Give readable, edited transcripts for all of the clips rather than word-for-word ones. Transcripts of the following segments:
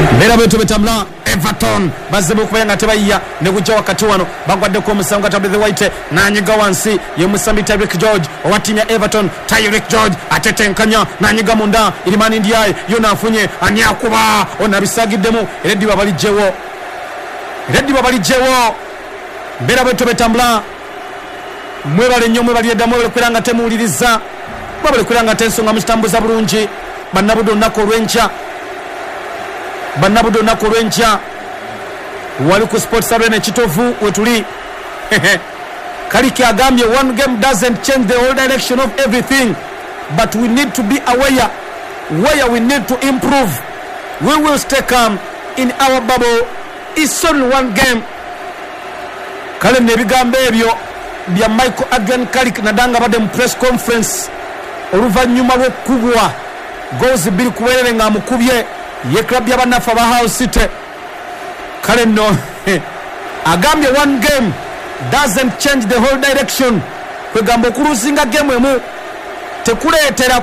Bera betu betamla Everton bazibu kubanga tebayya ne kujja wakati wano bagwaddeko omusango Tabitha White nanyiga wansi ye musambi Tyreek George owatimya Everton Tyreek George atetenkanya nanyiga munda Ilimani Ndiaye yona afunye anyakuba onabisagiddemu Reddi babalijewo Bera betu betamla mwebale nnyo mwebali eddamu kwiranga temuwuliriza mwebale kwiranga tensonga mutambuza bulungi bannabudo nako lwenja wali ku Sports Arena Kitovu wetuli Kaliki agambye one game doesn't change the whole direction of everything, but we need to be aware where we need to improve. We will stay calm in our bubble. It's only one game. Kale nebigambo ebyo bya Michael Adrian Kaliki nadanga bade mu press conference oluvanyuma lw'okubwa goals bili kuwerere nga mukubye ye club y'abanafa ba Hull City. Kale no agambye one game doesn't change the whole direction. Kwegamba okuluzinga game emu tekuleetera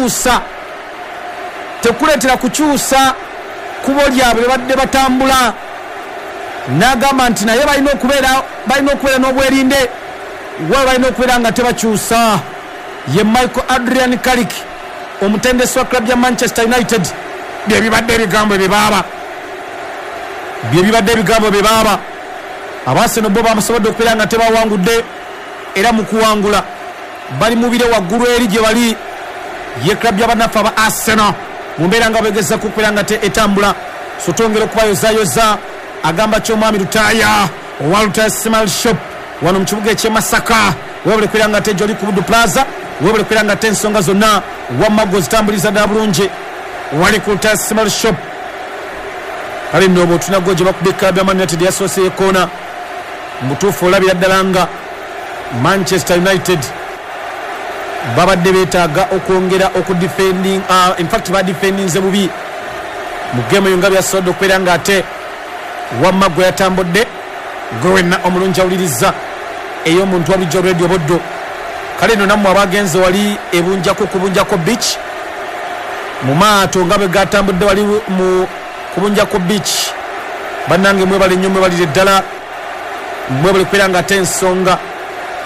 kukyusa kubo lyabwe badde batambula. Nagamba nti naye balina okubeera n'obwerinde wa balina okubeera nga tebakyusa. Ye Michael Adrian Kaliki omutendesi wa club ya Manchester United byebibadde ebigambo byebaaba Arsenal bo bamusobodde okubeera nga tebawangudde era mu kuwangula bali mubire waggulu eri gye bali ye club y'abanafu aba Arsenal mu mbeera nga begeza kubeera nga etambula sotongera okubayozayoza agamba ky'omwami Lutaya owa Lutaya Small Shop wano mu kibuga eky'e Masaka webale kubeera nga Jolly Kubudu Plaza webale kubeera nga ensonga zonna wamma gozitambuliza ddala bulungi wali ku Lutaya Small Shop. Kale nno bw'otunago gye bakubika bya Man United yasoose yekoona mutuufu olabira ddala nga Manchester United babadde beetaaga okwongera okudefending in fact badefendinze bubi mu game eyo nga byasobodde okubeera nga ate wamma gwe yatambudde gwe wenna omulungi awuliriza ey'omuntu wabulijjo Radio Boddo. Kale nno nammwe abagenze wali kubunjako beach mu maato nga bwe gatambudde wali mu kubunjako beach bannange mwebale nnyo mwebalire ddala mwebale kubeera nga ate ensonga